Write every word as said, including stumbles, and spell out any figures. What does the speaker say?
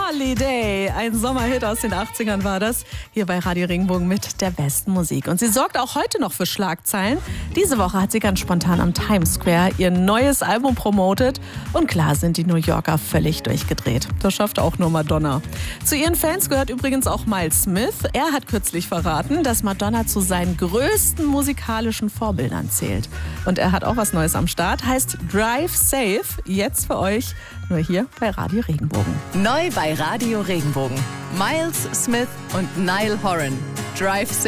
Holiday. Ein Sommerhit aus den achtzigern war das. Hier bei Radio Regenbogen mit der besten Musik. Und sie sorgt auch heute noch für Schlagzeilen. Diese Woche hat sie ganz spontan am Times Square ihr neues Album promotet. Und klar sind die New Yorker völlig durchgedreht. Das schafft auch nur Madonna. Zu ihren Fans gehört übrigens auch Miles Smith. Er hat kürzlich verraten, dass Madonna zu seinen größten musikalischen Vorbildern zählt. Und er hat auch was Neues am Start. Heißt Drive Safe. Jetzt für euch nur hier bei Radio Regenbogen. Neu bei Radio Regenbogen. Miles Smith und Niall Horan. Drive Safe.